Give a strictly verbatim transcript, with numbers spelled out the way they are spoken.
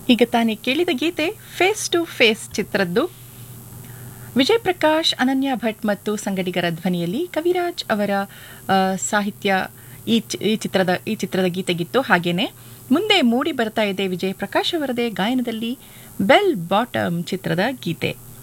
ಈಗ ತಾನೇ ಕೇಳಿದ ಗೀತೆ face to face ಚಿತ್ರದ್ದು. Vijay Prakash, ಅನನ್ಯ ಭಟ್ ಮತ್ತು ಸಂಗಡಿಗರ ಧ್ವನಿಯಲ್ಲಿ ಕವಿರಾಜ್ ಅವರ ಆ, ಸಾಹಿತ್ಯ ಈ ಚಿ- ಈ ಚಿತ್ರದ ಈ ಚಿತ್ರದ ಗೀತೆಗಿತ್ತು. ಹಾಗೇನೆ ಮುಂದೆ ಮೂಡಿ ಬರ್ತಾ ಇದೆ ವಿಜಯ್ ಪ್ರಕಾಶ್ ಅವರದೇ ಗಾಯನದಲ್ಲಿ ಬೆಲ್ ಬಾಟಮ್ ಚಿತ್ರದ ಗೀತೆ.